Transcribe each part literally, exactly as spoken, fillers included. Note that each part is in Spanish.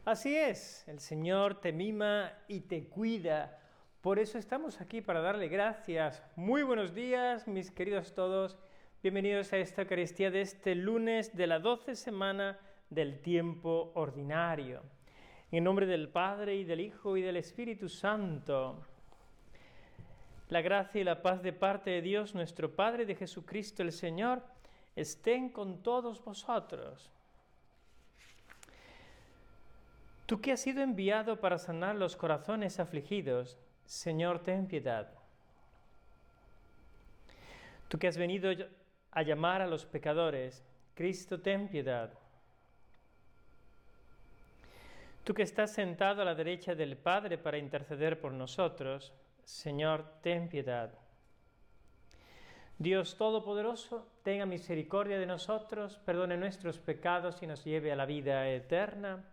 Así es, el Señor te mima y te cuida. Por eso estamos aquí para darle gracias. Muy buenos días, mis queridos todos. Bienvenidos a esta Eucaristía de este lunes de la doce semana del tiempo ordinario. En nombre del Padre, y del Hijo, y del Espíritu Santo. La gracia y la paz de parte de Dios nuestro Padre y de Jesucristo el Señor estén con todos vosotros. Tú que has sido enviado para sanar los corazones afligidos, Señor, ten piedad. Tú que has venido a llamar a los pecadores, Cristo, ten piedad. Tú que estás sentado a la derecha del Padre para interceder por nosotros, Señor, ten piedad. Dios Todopoderoso, tenga misericordia de nosotros, perdone nuestros pecados y nos lleve a la vida eterna.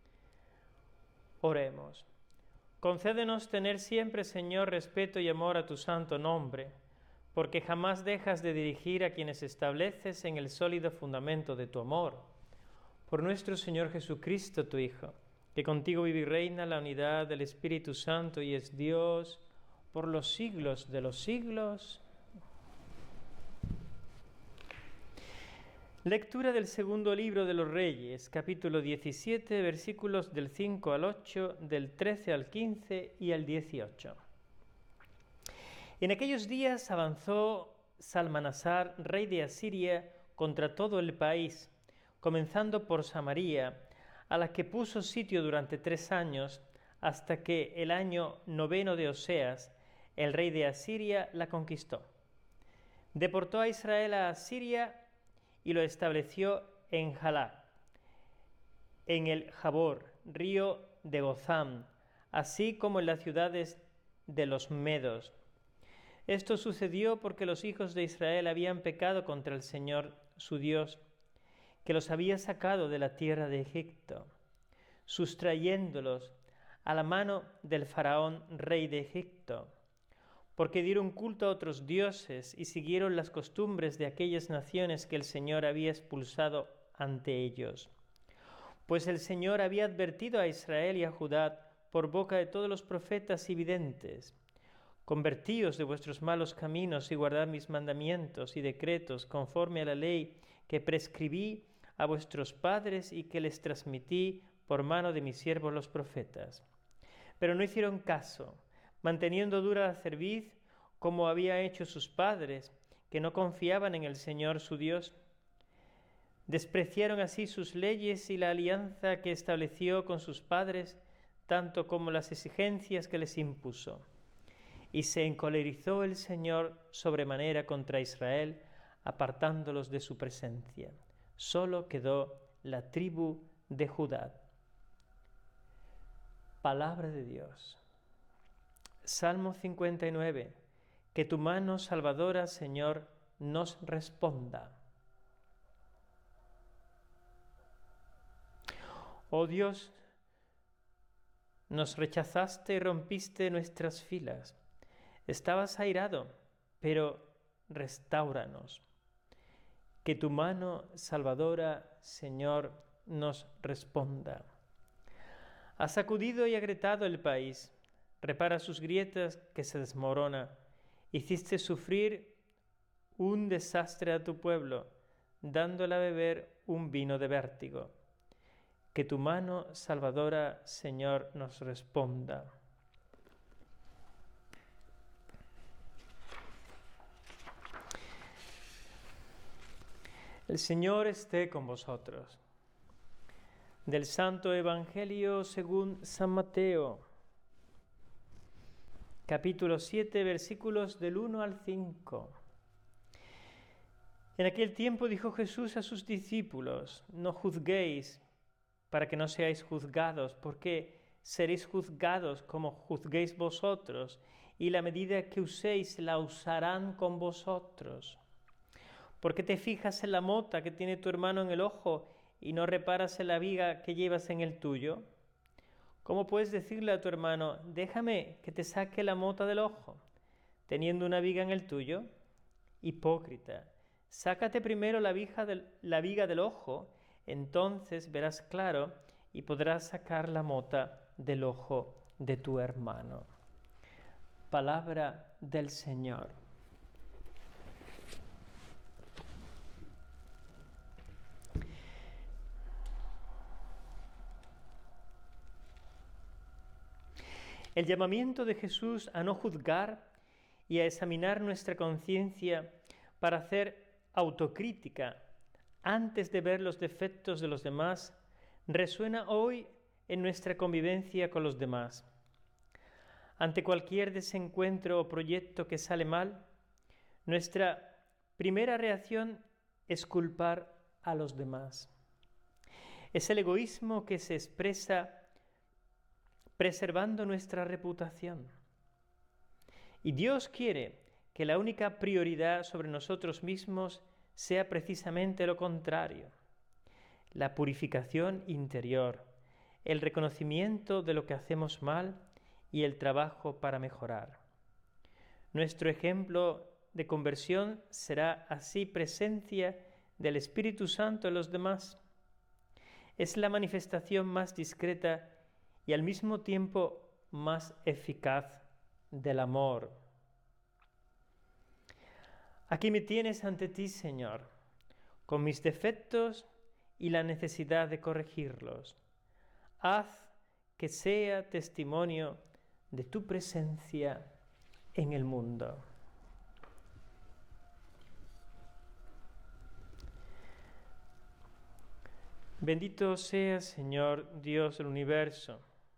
Oremos. Concédenos tener siempre, Señor, respeto y amor a tu santo nombre, porque jamás dejas de dirigir a quienes estableces en el sólido fundamento de tu amor. Por nuestro Señor Jesucristo, tu Hijo, que contigo vive y reina la unidad del Espíritu Santo y es Dios por los siglos de los siglos. Lectura del segundo libro de los Reyes, capítulo diecisiete, versículos del cinco al ocho, del trece al quince y al dieciocho. En aquellos días avanzó Salmanasar, rey de Asiria, contra todo el país, comenzando por Samaria, a la que puso sitio durante tres años, hasta que el año noveno de Oseas, el rey de Asiria, la conquistó. Deportó a Israel a Asiria y lo estableció en Jalá, en el Jabor, río de Gozán, así como en las ciudades de los medos. Esto sucedió porque los hijos de Israel habían pecado contra el Señor su Dios, que los había sacado de la tierra de Egipto, sustrayéndolos a la mano del faraón rey de Egipto, porque dieron culto a otros dioses y siguieron las costumbres de aquellas naciones que el Señor había expulsado ante ellos. Pues el Señor había advertido a Israel y a Judá por boca de todos los profetas y videntes: convertíos de vuestros malos caminos y guardad mis mandamientos y decretos conforme a la ley que prescribí a vuestros padres y que les transmití por mano de mis siervos los profetas. Pero no hicieron caso, manteniendo dura la cerviz, como había hecho sus padres, que no confiaban en el Señor su Dios. Despreciaron así sus leyes y la alianza que estableció con sus padres, tanto como las exigencias que les impuso. Y se encolerizó el Señor sobremanera contra Israel, apartándolos de su presencia. Solo quedó la tribu de Judá. Palabra de Dios. Salmo cincuenta y nueve. Que tu mano salvadora, Señor, nos responda. Oh Dios, nos rechazaste y rompiste nuestras filas. Estabas airado, pero restáuranos. Que tu mano salvadora, Señor, nos responda. Has sacudido y agrietado el país. Repara sus grietas que se desmorona. Hiciste sufrir un desastre a tu pueblo, dándole a beber un vino de vértigo. Que tu mano salvadora, Señor, nos responda. El Señor esté con vosotros. Del Santo Evangelio según San Mateo, capítulo siete, versículos del uno al cinco. En aquel tiempo dijo Jesús a sus discípulos: no juzguéis, para que no seáis juzgados, porque seréis juzgados como juzguéis vosotros, y la medida que uséis la usarán con vosotros. ¿Por qué te fijas en la mota que tiene tu hermano en el ojo y no reparas en la viga que llevas en el tuyo? ¿Cómo puedes decirle a tu hermano: déjame que te saque la mota del ojo, teniendo una viga en el tuyo? Hipócrita, sácate primero la viga del, la viga del ojo, entonces verás claro y podrás sacar la mota del ojo de tu hermano. Palabra del Señor. El llamamiento de Jesús a no juzgar y a examinar nuestra conciencia para hacer autocrítica antes de ver los defectos de los demás resuena hoy en nuestra convivencia con los demás. Ante cualquier desencuentro o proyecto que sale mal, nuestra primera reacción es culpar a los demás. Es el egoísmo que se expresa preservando nuestra reputación. Y Dios quiere que la única prioridad sobre nosotros mismos sea precisamente lo contrario: la purificación interior, el reconocimiento de lo que hacemos mal y el trabajo para mejorar. Nuestro ejemplo de conversión será así presencia del Espíritu Santo en los demás. Es la manifestación más discreta y al mismo tiempo más eficaz del amor. Aquí me tienes ante ti, Señor, con mis defectos y la necesidad de corregirlos. Haz que sea testimonio de tu presencia en el mundo. Bendito seas, Señor Dios del universo.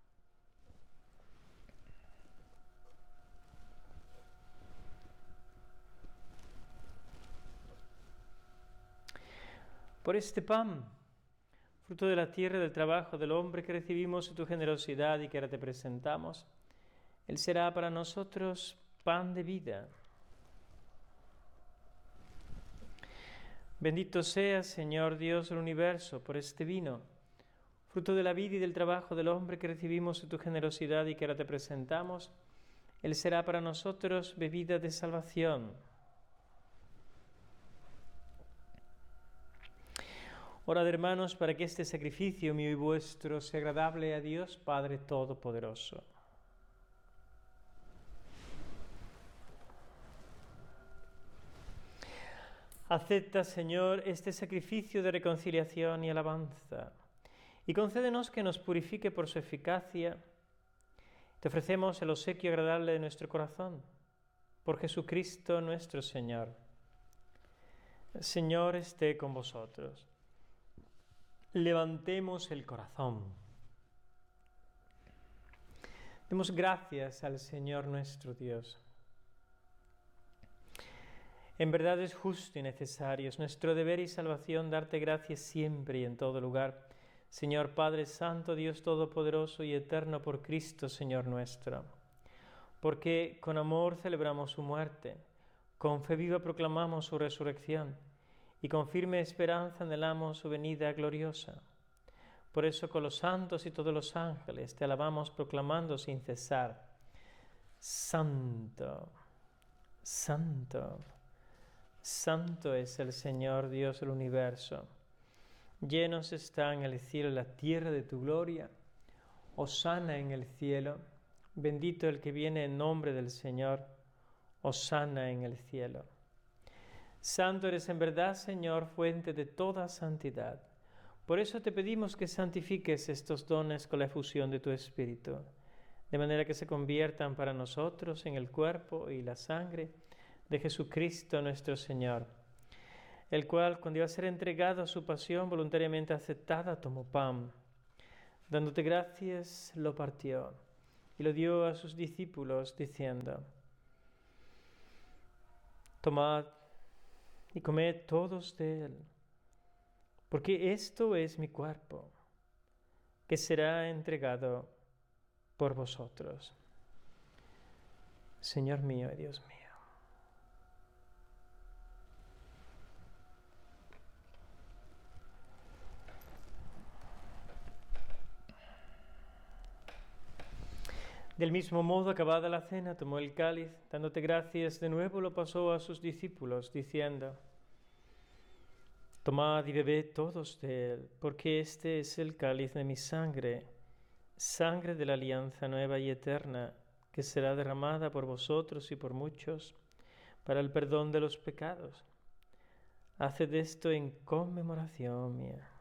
Por este pan, fruto de la tierra y del trabajo del hombre que recibimos en tu generosidad y que ahora te presentamos, Él será para nosotros pan de vida. Bendito seas, Señor Dios del universo, por este vino, fruto de la vida y del trabajo del hombre que recibimos en tu generosidad y que ahora te presentamos. Él será para nosotros bebida de salvación. Orad, hermanos, para que este sacrificio mío y vuestro sea agradable a Dios Padre Todopoderoso. Acepta, Señor, este sacrificio de reconciliación y alabanza, y concédenos que nos purifique por su eficacia. Te ofrecemos el obsequio agradable de nuestro corazón, por Jesucristo nuestro Señor. El Señor esté con vosotros. Levantemos el corazón. Demos gracias al Señor nuestro Dios. En verdad es justo y necesario, es nuestro deber y salvación darte gracias siempre y en todo lugar, Señor Padre Santo, Dios Todopoderoso y Eterno, por Cristo, Señor nuestro. Porque con amor celebramos su muerte, con fe viva proclamamos su resurrección, y con firme esperanza anhelamos su venida gloriosa. Por eso con los santos y todos los ángeles te alabamos proclamando sin cesar: Santo, Santo, Santo es el Señor Dios del universo. Llenos están el cielo y la tierra de tu gloria. Hosana en el cielo. Bendito el que viene en nombre del Señor. Hosana en el cielo. Santo eres en verdad, Señor, fuente de toda santidad. Por eso te pedimos que santifiques estos dones con la efusión de tu Espíritu, de manera que se conviertan para nosotros en el cuerpo y la sangre de Jesucristo nuestro Señor, el cual, cuando iba a ser entregado a su pasión voluntariamente aceptada, tomó pan. Dándote gracias, lo partió y lo dio a sus discípulos, diciendo: Tomad y comed todos de él, porque esto es mi cuerpo, que será entregado por vosotros. Señor mío y Dios mío. Del mismo modo, acabada la cena, tomó el cáliz, dándote gracias de nuevo, lo pasó a sus discípulos, diciendo: Tomad y bebed todos de él, porque este es el cáliz de mi sangre, sangre de la alianza nueva y eterna, que será derramada por vosotros y por muchos, para el perdón de los pecados. Haced esto en conmemoración mía.